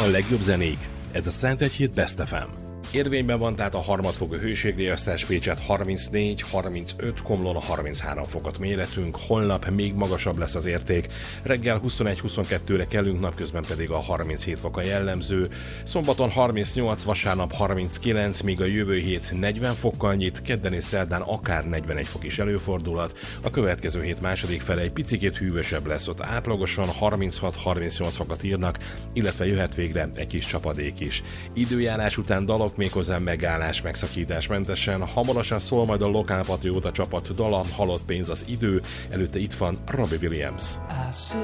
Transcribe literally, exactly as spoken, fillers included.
A legjobb zenék. Ez a Szentegyhíd Best ef em. Érvényben van tehát a harmadfokú hőségriasztás, Pécsett harmincnégy, harmincöt, Komlón harminchárom fokot méretünk, holnap még magasabb lesz az érték, reggel huszonegy-huszonkettőre kelünk, napközben pedig a harminchét fok a jellemző, szombaton harmincnyolc, vasárnap harminckilenc, míg a jövő hét negyven fokkal nyit, kedden és szerdán akár negyvenegy fok is előfordulhat, a következő hét második fele egy picikét hűvösebb lesz, ott átlagosan harminchat-harmincnyolc fokot írnak, illetve jöhet végre egy kis csapadék is. Időjárás után dalok, méghozzá megállás megszakításmentesen. Hamarosan szól majd a lokálpatrióta csapat dala, Halott pénz az idő, előtte itt van Robbie Williams.